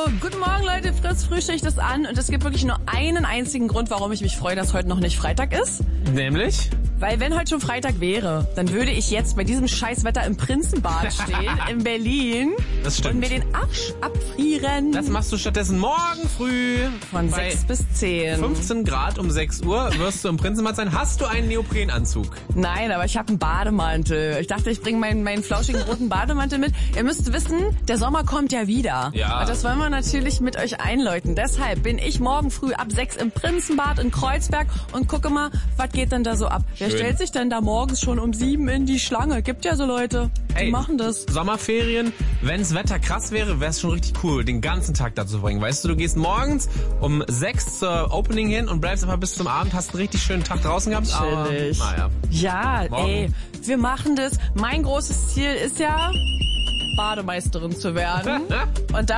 Guten Morgen, Leute, Fritz frühstückt das an und es gibt wirklich nur einen einzigen Grund, warum ich mich freue, dass heute noch nicht Freitag ist. Nämlich? Weil wenn heute schon Freitag wäre, dann würde ich jetzt bei diesem Scheißwetter im Prinzenbad stehen, in Berlin. Das stimmt. Und mir den Arsch abfrieren. Das machst du stattdessen morgen früh. Von 6 bis 10. 15 Grad um 6 Uhr wirst du im Prinzenbad sein. Hast du einen Neoprenanzug? Nein, aber ich habe einen Bademantel. Ich dachte, ich bringe meinen flauschigen roten Bademantel mit. Ihr müsst wissen, der Sommer kommt ja wieder. Ja. Und das wollen wir natürlich mit euch einläuten. Deshalb bin ich morgen früh ab 6 im Prinzenbad in Kreuzberg und gucke mal, was geht denn da so ab. Wer stellt sich denn da morgens schon um 7 in die Schlange? Gibt ja so Leute, die machen das. Sommerferien, wenn's Wetter krass wäre, wär's schon richtig cool, den ganzen Tag da zu bringen. Weißt du gehst morgens um 6 zur Opening hin und bleibst einfach bis zum Abend, hast einen richtig schönen Tag draußen gehabt. Chillig. Aber, naja. Ja, Morgen. ey, wir machen das. Mein großes Ziel ist ja, Bademeisterin zu werden. Und da